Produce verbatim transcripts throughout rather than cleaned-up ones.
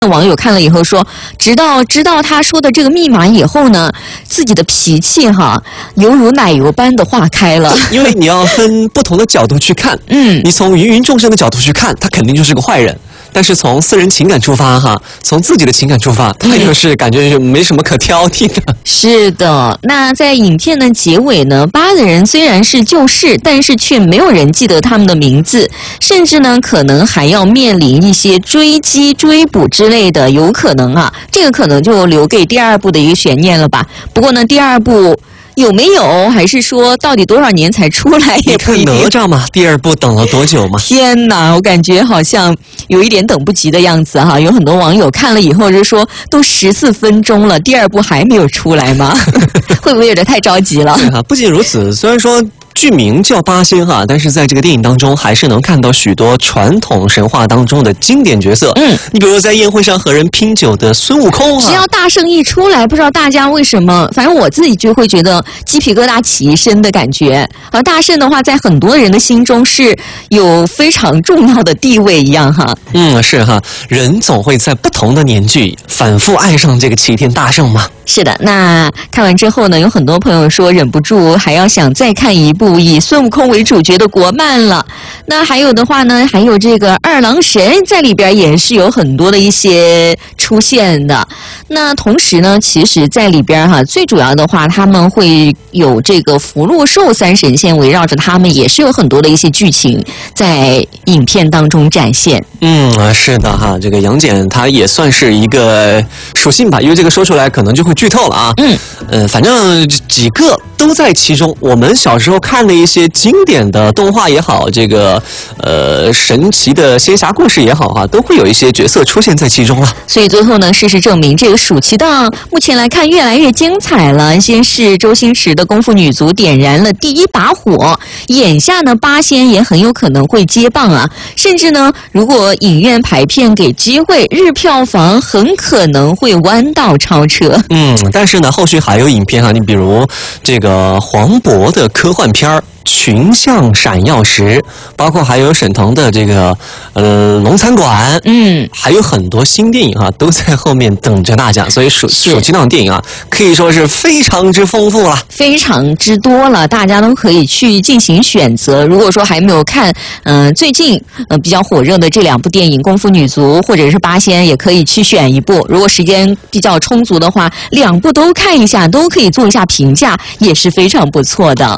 网友看了以后说，直到知道他说的这个密码以后呢，自己的脾气哈，犹如奶油般的化开了。 因为你要分不同的角度去看，嗯，你从芸芸众生的角度去看，他肯定就是个坏人。但是从私人情感出发哈，从自己的情感出发，他就是感觉就没什么可挑剔的。 是的，那在影片的结尾呢，八个人虽然是救世，但是却没有人记得他们的名字，甚至呢可能还要面临一些追击、追捕之类的，有可能啊，这个可能就留给第二部的一个悬念了吧。不过呢，第二部有没有，还是说到底多少年才出来也不一定。 你看哪吒嘛，第二部等了多久嘛？ 天哪，我感觉好像有一点等不及的样子哈。有很多网友看了以后就说，都十四分钟了，第二部还没有出来吗？会不会有点太着急了？ 对啊，不仅如此，虽然说剧名叫八仙哈，但是在这个电影当中还是能看到许多传统神话当中的经典角色。嗯，你比如在宴会上和人拼酒的孙悟空哈， 只要大圣一出来，不知道大家为什么，反正我自己就会觉得鸡皮疙瘩起一身的感觉。而大圣的话，在很多人的心中是有非常重要的地位一样哈。 嗯，是哈，人总会在不同的年纪反复爱上这个齐天大圣嘛。 是的，那看完之后呢，有很多朋友说忍不住还要想再看一部以孙悟空为主角的国漫了。那还有的话呢，还有这个二郎神在里边也是有很多的一些出现的。那同时呢，其实在里边哈，最主要的话他们会有这个福禄寿三神仙围绕着他们，也是有很多的一些剧情在影片当中展现。 嗯，是的哈，这个杨戬他也算是一个属性吧，因为这个说出来可能就会剧透了啊。嗯，呃，反正几个都在其中。我们小时候看的一些经典的动画也好，这个呃神奇的仙侠故事也好哈，都会有一些角色出现在其中了。 所以最后呢，事实证明，这个暑期档目前来看越来越精彩了。先是周星驰的功夫女足点燃了第一把火，眼下呢八仙也很有可能会接棒啊，甚至呢，如果影院排片给机会，日票房很可能会弯道超车。 嗯，但是呢，后续还有影片啊，你比如这个黄渤的科幻片儿群像闪耀时，包括还有沈腾的这个呃龙餐馆，嗯，还有很多新电影哈、啊，都在后面等着大家。所以暑暑期档电影啊，可以说是非常之丰富了， 非常之多了，大家都可以去进行选择。如果说还没有看，嗯、呃，最近呃比较火热的这两部电影《功夫女足》或者是《八仙》，也可以去选一部。如果时间比较充足的话，两部都看一下，都可以做一下评价，也是非常不错的。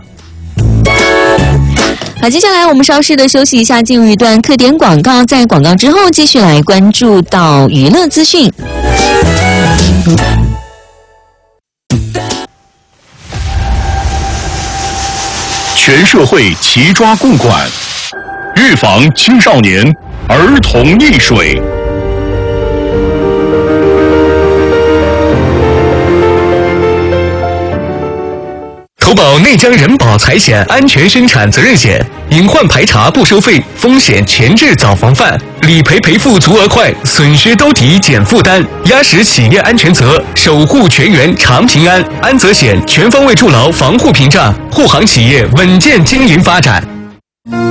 好，接下来我们稍事的休息一下，进入一段客点广告，在广告之后继续来关注到娱乐资讯。 全社会齐抓共管，预防青少年儿童溺水。投保内江人保财险安全生产责任险，隐患排查不收费，风险前置早防范，理赔赔付足额快，损失兜底减负担，压实企业安全责，守护全员长平安。安责险全方位筑牢防护屏障，护航企业稳健经营发展。